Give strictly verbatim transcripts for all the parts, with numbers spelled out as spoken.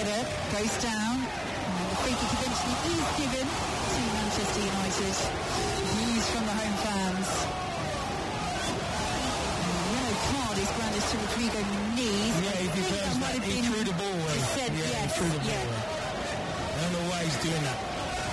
header goes down. And the free kick eventually is given to Manchester United. Views from the home fans. And the yellow card is brandished to Rodrigo Muniz. Yeah, he deserves that. He threw the ball away. Said, yeah, yes, he threw the ball yeah. away. I don't know why he's doing that.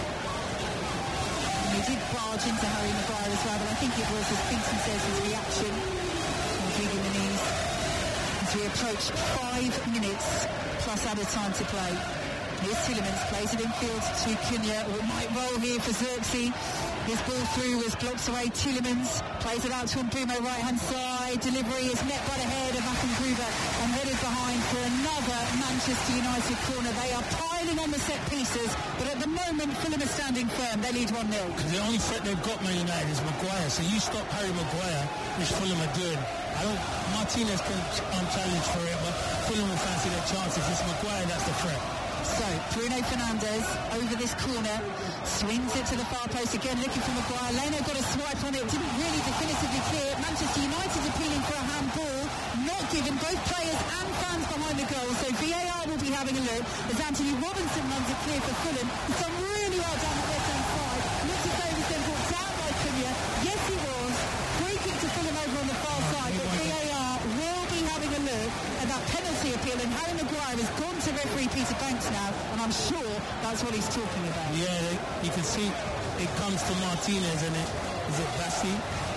And he did barge into Harry Maguire as well, but I think it was, as Pinton says, his reaction. Rodrigo Muniz. As we approach five minutes plus added time to play. Here's Tielemans, plays it infield to Cunha, or might roll here for Xerxes. His ball through was blocked away. Tielemans plays it out to Mbeumo, right-hand side. Delivery is met by the head of Akin Gruber and headed behind for another Manchester United corner. They are piling on the set pieces, but at the moment, Fulham are standing firm. They lead one nil. The only threat they've got, Man United, is Maguire. So you stop Harry Maguire, which Fulham are doing. I don't. Martinez can um, challenge for it, but Fulham will fancy their chances. It's Maguire that's the threat. So, Bruno Fernandes over this corner, swings it to the far post again, looking for Maguire. Leno got a swipe on it, didn't really definitively clear it. Manchester United appealing for a handball, not given, both players and fans behind the goal. So V A R will be having a look as Anthony Robinson runs it clear for Fulham. He's done really well down the left-hand side. Looks as though he's been brought down by Cunha. Yes, he was. Free kick to Fulham over on the far side, but V A R will be having a look at that penalty appeal, and Harry Maguire has gone to referee Peter Banks now, and I'm sure that's what he's talking about. Yeah, you can see it comes to Martinez, and it is it Bassi?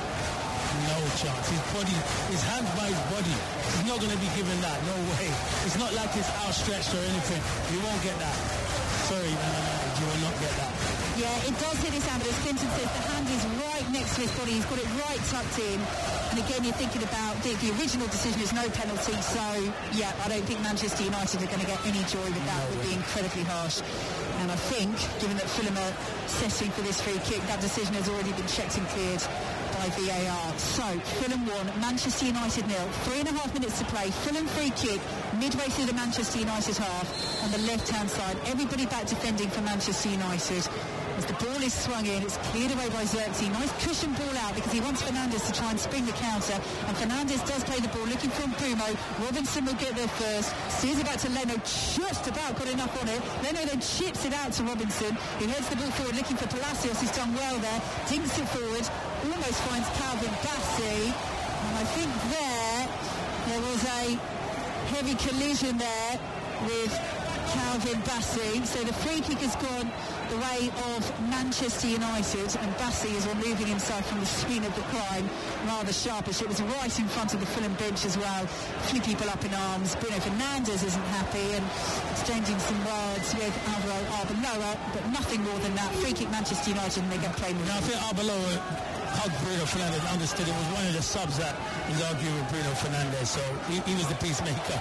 No chance. His body, his hands by his body. He's not going to be given that. No way. It's not like it's outstretched or anything. You won't get that. Sorry, man, you will not get that. Yeah, it does hit his hand, but as Clinton says, the hand is right next to his body. He's got it right tucked in. And again, you're thinking about the, the original decision is no penalty. So, yeah, I don't think Manchester United are going to get any joy with that. It would be incredibly harsh. And I think, given that Fulham are settling for this free kick, that decision has already been checked and cleared by V A R. So, Fulham one, Manchester United nil. Three and a half minutes to play. Fulham free kick midway through the Manchester United half on the left-hand side. Everybody back defending for Manchester United. As the ball is swung in, it's cleared away by Xerxes. Nice cushion ball out because he wants Fernandes to try and spring the counter. And Fernandes does play the ball, looking for Mbeumo. Robinson will get there first. Steers it back to Leno, just about got enough on it. Leno then chips it out to Robinson, who heads the ball forward, looking for Palacios, who's done well there. Dinks it forward, almost finds Calvin Bassey. And I think there, there was a heavy collision there with Calvin Bassey. So the free kick has gone the way of Manchester United, and Bassey is removing himself from the scene of the crime rather sharpish. It was right in front of the Fulham bench as well. A few people up in arms. Bruno Fernandes isn't happy and exchanging some words with Alvaro Arbeloa, but nothing more than that. Free kick Manchester United, and they get played with. Now, I think Arbeloa hugged Bruno Fernandes, understood it was one of the subs that was arguing with Bruno Fernandes, so he, he was the peacemaker.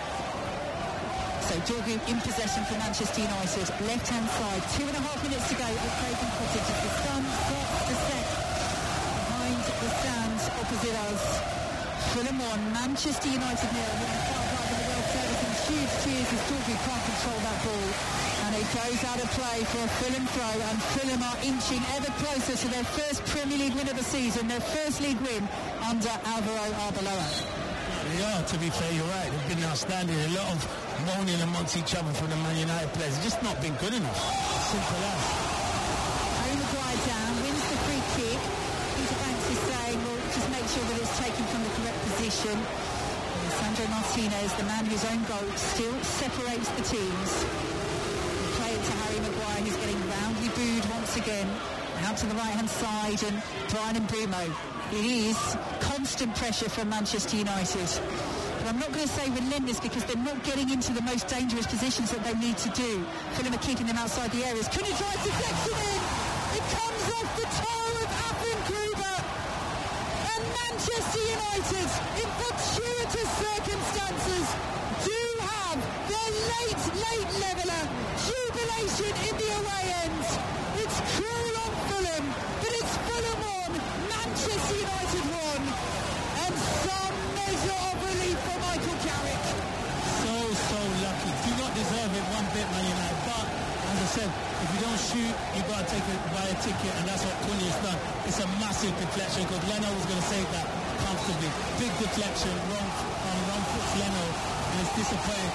So Dorgu in possession for Manchester United. Left-hand side, two and a half minutes to go at Craven Cottage as the sun starts to set behind the stands opposite us. Fulham one, Manchester United nil. One far right of the World Service and huge cheers as Dorgu can't control that ball. And it goes out of play for a Fulham throw, and Fulham are inching ever closer to their first Premier League win of the season, their first league win under Alvaro Arbeloa. Yeah, to be fair, you're right. They've been outstanding. A lot of moaning amongst each other from the Man United players. It's just not been good enough. Simple as. Harry Maguire down, wins the free kick. Peter Banks is saying, well, just make sure that it's taken from the correct position. And Sandro Martinez, the man whose own goal still separates the teams. They play it to Harry Maguire, who's getting roundly booed once again. Out to the right-hand side, and Bryan Mbeumo. It is constant pressure from Manchester United. But I'm not going to say relentless because they're not getting into the most dangerous positions that they need to do. Fulham are keeping them outside the areas. Cunha drives deflection in. It comes off the toe of Akin Gruber. And Manchester United, in fortuitous circumstances, do have their late, late leveller. Jubilation in the away end. It's cruel on Fulham, but it's Fulham on, Manchester United won, and some measure of relief for Michael Carrick. So, so lucky. Do not deserve it one bit, Man United. But, as I said, if you don't shoot, you got to take it, buy a ticket, and that's what Cunha's done. It's a massive deflection, because Leno was going to save that comfortably. Big deflection, wrong, um, wrong puts Leno, and it's disappointing. But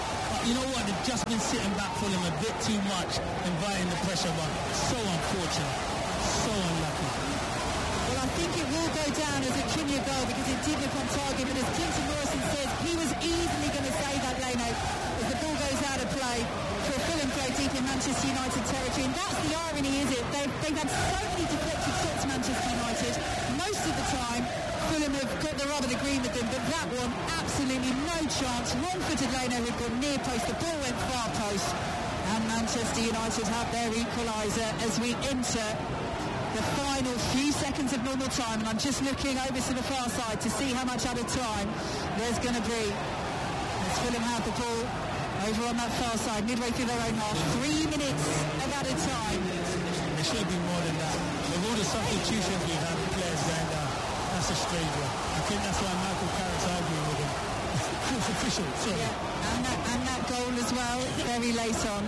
you know what, they've just been sitting back for them a bit too much, inviting the pressure, but so unfortunate, so unlucky. Well, I think it will go down as a Cunha goal because it did look on target, but as Clinton Morrison says, he was easily going to save that, Leno, as the ball goes out of play for a Fulham throw deep in Manchester United territory. And that's the irony, is it? They've, they've had so many deflected shots, Manchester United. Most of the time, Fulham have got the rubber to green with them, but that one, absolutely no chance. Wrong-footed Leno had gone near post, the ball went far post, and Manchester United have their equaliser as we enter the final few seconds of normal time. And I'm just looking over to the far side to see how much added time there's going to be. As Fulham have the ball over on that far side, midway through their own half. Three minutes of added time. There should be more than that. With all the substitutions we've had, the players going down, that's a strange one. I think that's why Michael Carrick's arguing with him. It's official, sorry. Yeah, and that, and that goal as well, very late on.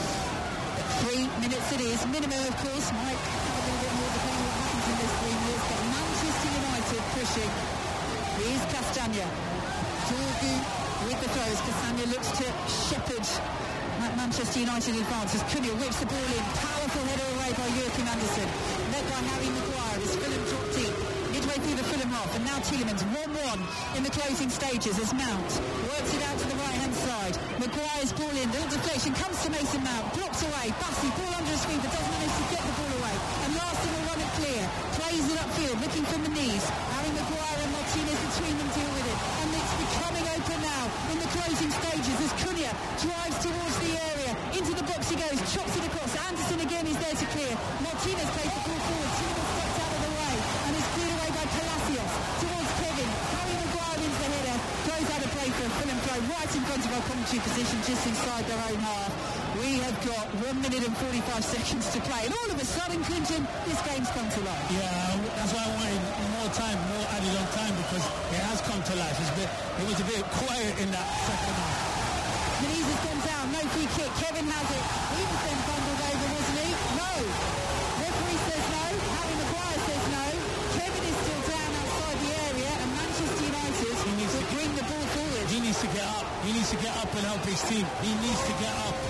Three minutes it is. Minimum, of course, might have a little bit more depending on what happens in this three minutes. But Manchester United pushing. Here's Castagna. Dorgu with the throws. Castagna looks to shepherd that Manchester United advance as Cunha whips the ball in. Powerful header away by Joachim Andersen. Led by Harry Maguire as Fulham drop deep. Midway through the Fulham half, and now Tielemans one one in the closing stages as Mount works it out to the right-hand side. Maguire's ball in, little deflection, comes to Mason Mount, blocks away. Bassey, ball under his feet, but doesn't manage to get the ball away. And Larson will run it clear, plays it upfield, looking for Muniz. Harry Maguire and Martinez between them deal with it, and it's becoming open now in the closing stages as Cunha drives towards the area. Into the box he goes, chops it across. Andersen again is there to clear. Martinez plays the ball forward. Tielemans steps out of the way and is cleared away by Palacios towards Kevin. Harry Maguire wins the header, goes out of play for a Fulham throw right in front of our commentary position, just inside their own half. We have got one minute and forty-five seconds to play, and all of a sudden, Clinton, this game's come to life. Yeah, that's why I wanted more time, more added on time, because it has come to life. It's been, it was a bit quiet in that second half. Muniz has gone down, no free kick. Kevin has it. He was then bundled over, wasn't he? No. Referee says no. Harry Maguire says no. Kevin is still down outside the area, and Manchester United He needs will to- bring the ball forward. He needs to get up. He needs to get up and help his team. He needs to get up.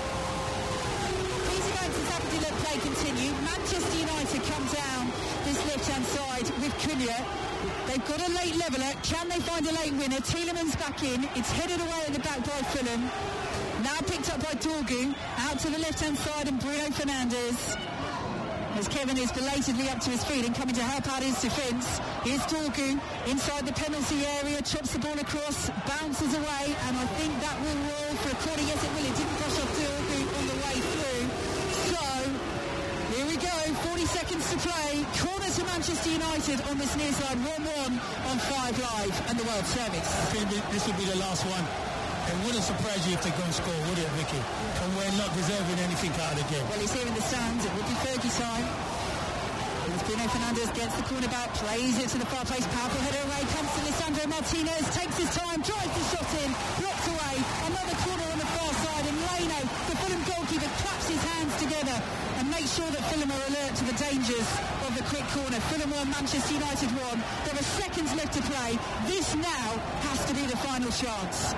Peter Banks has happy to let play continue. Manchester United come down this left-hand side with Cunha. They've got a late leveller. Can they find a late winner? Tielemans back in. It's headed away at the back by Fulham. Now picked up by Dorgu. Out to the left-hand side and Bruno Fernandes. As Kevin is belatedly up to his feet and coming to help out his defence. Here's Dorgu inside the penalty area, chops the ball across, bounces away, and I think that will roll for a corner. Yes, it will. It didn't brush off Dorgu on the way through. So, here we go. forty seconds to play. Corner to Manchester United on this near side. one one on Five Live and the World Service. I think this will be the last one. It wouldn't surprise you if they go and score, would it, Vicky? And we're not deserving anything out of the game. Well, he's here in the stands. It will be Fergie time. As Bruno Fernandes gets the corner back, plays it to the far place, powerful header away, comes to Lisandro Martinez, takes his time, drives the shot in, blocks away, another corner on the far side, and Leno, the Fulham goalkeeper, claps his hands together and makes sure that Fulham are alert to the dangers of the quick corner. Fulham won, Manchester United won. There are seconds left to play. This now has to be the final chance.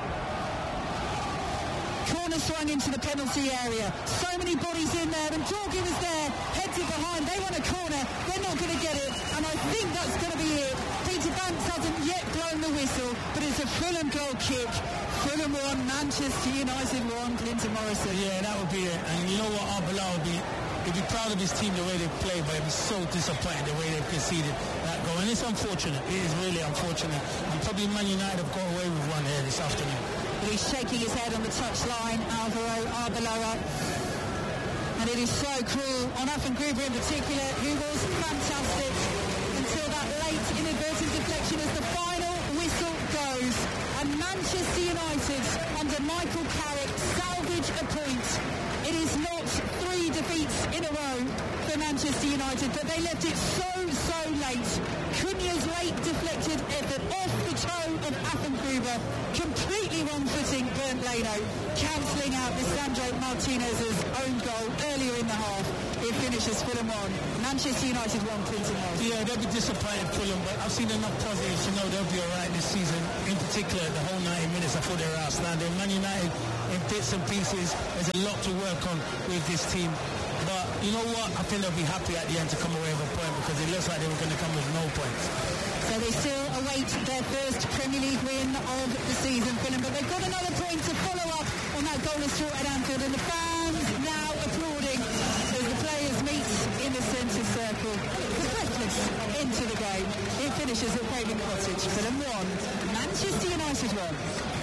Corner swung into the penalty area. So many bodies in there, and Dorgu was there, heads it behind. They want a corner. They're not going to get it, and I think that's going to be it. Peter Banks hasn't yet blown the whistle, but it's a Fulham goal kick. Fulham won, Manchester United won. Clinton Morrison. Yeah, that would be it. And you know what, Arbeloa will be, he'll be proud of his team the way they play, but he'll be so disappointed the way they've conceded that goal. And it's unfortunate. It is really unfortunate. And probably Man United have got away with one here this afternoon. But he's shaking his head on the touchline, Alvaro Arbeloa. And it is so cruel on Affengruber in particular, who was fantastic until that late inadvertent deflection as the final whistle goes. And Manchester United, under Michael Carrick, salvage a point. It is not three defeats in a row for Manchester United, but they left it so, so late. Cunha's late deflected effort off the toe of Affengruber, completely wrong-footing Bernd Leno, cancelling out Lisandro Martinez's own goal earlier in the half. It finished finishes, Fulham won. Manchester United won, Clinton Morris. Yeah, they'll be disappointed, Fulham, but I've seen enough positives to know they'll be all right this season. In particular, the whole ninety minutes, I thought they were outstanding. Man United, in bits and pieces, there's a lot to work on with this team. But you know what? I think they'll be happy at the end to come away with a point, because it looks like they were going to come with no points. So they still await their first Premier League win of the season, Fulham, but they've got another point to follow up on that goalless draw at Anfield, and the fans now applauding as the players meet in the centre circle. Breathless into the game. It finishes at Craven Cottage. Fulham won, Manchester United won.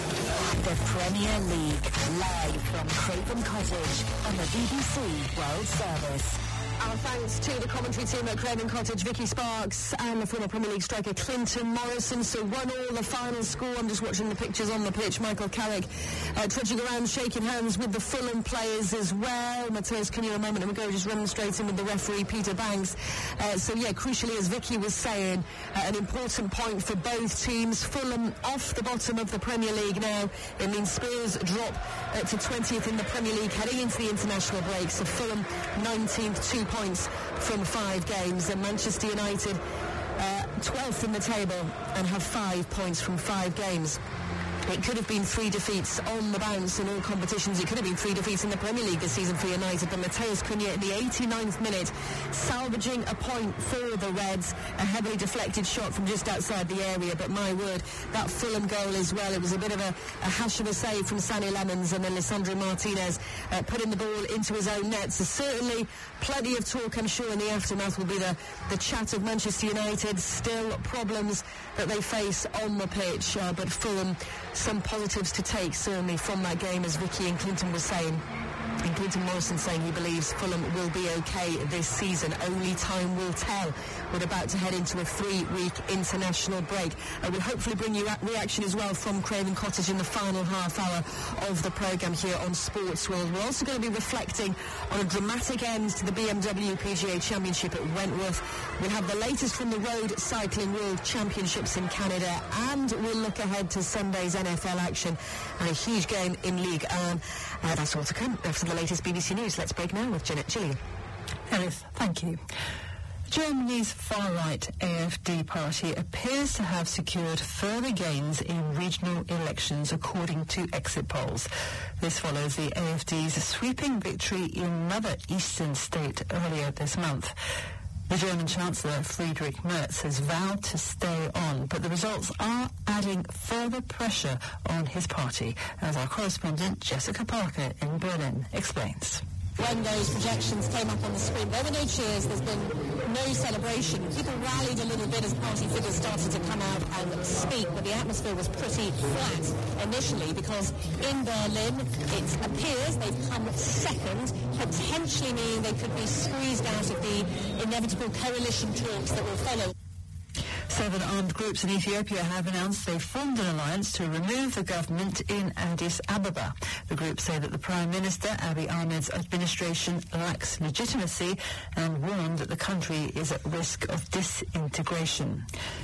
The Premier League, live from Craven Cottage on the B B C World Service. Our thanks to the commentary team at Craven Cottage, Vicky Sparks and the former Premier League striker Clinton Morrison. So one all the final score. I'm just watching the pictures on the pitch. Michael Carrick uh, trudging around, shaking hands with the Fulham players as well. Matheus Cunha a moment ago just remonstrating with the referee Peter Banks. Uh, so yeah, crucially, as Vicky was saying, uh, an important point for both teams. Fulham off the bottom of the Premier League now. It means Spurs drop uh, to twentieth in the Premier League heading into the international break. So Fulham nineteenth, two points from five games, and Manchester United uh, twelfth in the table and have five points from five games. It could have been three defeats on the bounce in all competitions. It could have been three defeats in the Premier League this season for United. But Matheus Cunha in the eighty-ninth minute, salvaging a point for the Reds. A heavily deflected shot from just outside the area. But my word, that Fulham goal as well. It was a bit of a, a hash of a save from Sani Lemons, and then Lisandro Martinez uh, putting the ball into his own net. So certainly plenty of talk, I'm sure, in the aftermath will be the, the chat of Manchester United. Still problems that they face on the pitch. Uh, but Fulham, some positives to take, certainly, from that game, as Vicky and Clinton were saying. And Clinton Morrison saying he believes Fulham will be okay this season. Only time will tell. We're about to head into a three-week international break. Uh, we'll hopefully bring you a reaction as well from Craven Cottage in the final half hour of the programme here on Sports World. We're also going to be reflecting on a dramatic end to the B M W P G A Championship at Wentworth. We'll have the latest from the Road Cycling World Championships in Canada, and we'll look ahead to Sunday's N F L action and a huge game in League One. Uh, that's all to come after the latest B B C News. Let's break now with Jeanette Gillian. Ellis, thank you. Germany's far-right A F D party appears to have secured further gains in regional elections, according to exit polls. This follows the A F D's sweeping victory in another eastern state earlier this month. The German Chancellor, Friedrich Merz, has vowed to stay on, but the results are adding further pressure on his party, as our correspondent Jessica Parker in Berlin explains. When those projections came up on the screen, there were no cheers, there's been no celebration. People rallied a little bit as party figures started to come out and speak, but the atmosphere was pretty flat initially, because in Berlin it appears they've come second, potentially meaning they could be squeezed out of the inevitable coalition talks that will follow. Seven armed groups in Ethiopia have announced they've formed an alliance to remove the government in Addis Ababa. The groups say that the Prime Minister, Abiy Ahmed's administration, lacks legitimacy and warned that the country is at risk of disintegration.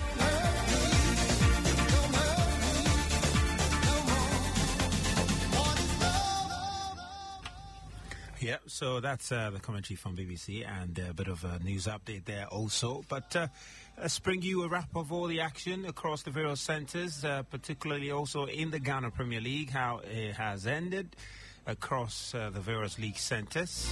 Yeah, so that's uh, the commentary from B B C, and a bit of a news update there also. But uh, let's bring you a wrap of all the action across the various centres, uh, particularly also in the Ghana Premier League, how it has ended across uh, the various league centres.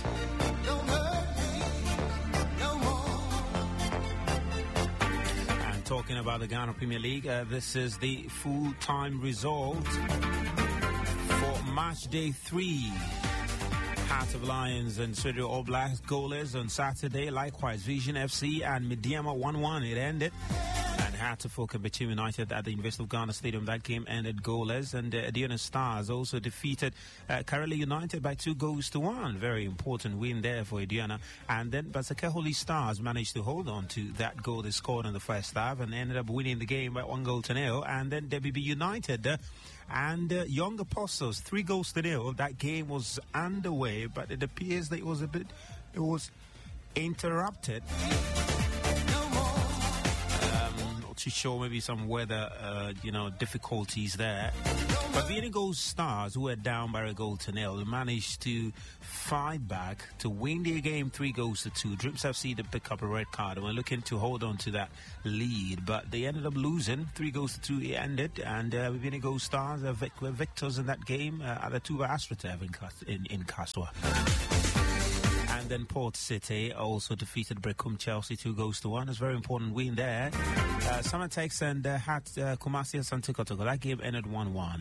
And talking about the Ghana Premier League, uh, this is the full-time result for match day three. Heart of Lions and Studio All Blacks goalless on Saturday. Likewise, Vision F C and Mediama one one. It ended. And Heart of Folk and Bechim United at the University of Ghana Stadium. That game ended goalless. And uh, Aduana Stars also defeated uh, Karela United by two goals to one. Very important win there for Aduana. And then Basake Holy Stars managed to hold on to that goal they scored in the first half and ended up winning the game by one goal to nil. And then W B United uh, and uh, Young Apostles, three goals to nil. That game was underway, but it appears that it was a bit, it was interrupted. Um, to show maybe some weather, uh, you know, difficulties there. But Vinego's Stars, who were down by a goal to nil, managed to fight back to win their game three goals to two. Drips F C to pick up a red card and were looking to hold on to that lead, but they ended up losing three goals to two. It ended, and uh, Vinego Stars uh, vic- were victors in that game uh, at the Tuba Astroturf in, Cas- in, in Castor. And then Port City also defeated Brecum Chelsea two goals to one. It's a very important win there. Uh, Samatex and uh, had uh, Kumasi and Santo Kotoko. That game ended one one.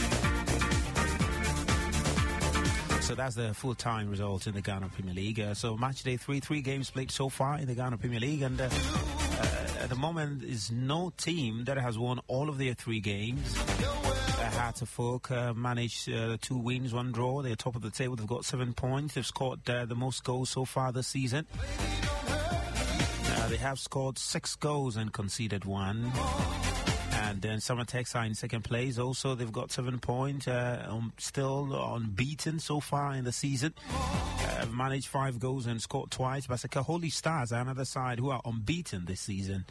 So that's the full-time result in the Ghana Premier League. Uh, so match day three, three games played so far in the Ghana Premier League, and uh, uh, at the moment is no team that has won all of their three games. Uh, Hearts of Folk uh, managed uh, two wins, one draw. They're top of the table. They've got seven points. They've scored uh, the most goals so far this season. Uh, they have scored six goals and conceded one. And then Samatex are in second place. Also, they've got seven points, uh, um, still unbeaten so far in the season. Uh, managed five goals and scored twice. Basaka Holy Stars are another side who are unbeaten this season.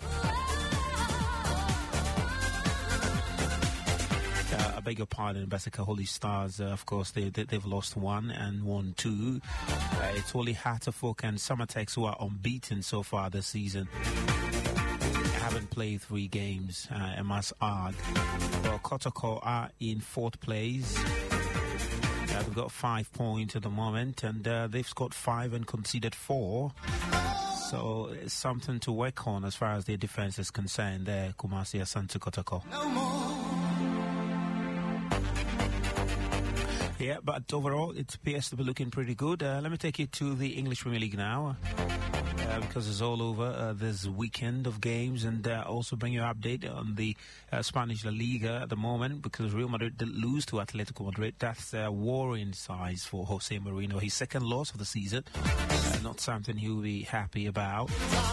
Uh, I beg your pardon, Basaka Holy Stars, uh, of course, they, they, they've lost one and won two. Uh, it's only Hearts of Folk and Samatex who are unbeaten so far this season. Haven't played three games, uh, I must add. Well, Kotoko are in fourth place. Uh, they've got five points at the moment, and uh, they've scored five and conceded four. So it's something to work on as far as their defense is concerned there, Kumasi Asante Kotoko. Yeah, but overall, it appears to be looking pretty good. Uh, let me take you to the English Premier League now. Uh, because it's all over uh, this weekend of games, and uh, also bring you an update on the uh, Spanish La Liga at the moment, because Real Madrid did lose to Atletico Madrid. That's a uh, worrying size for Jose Mourinho. His second loss of the season, uh, not something he'll be happy about.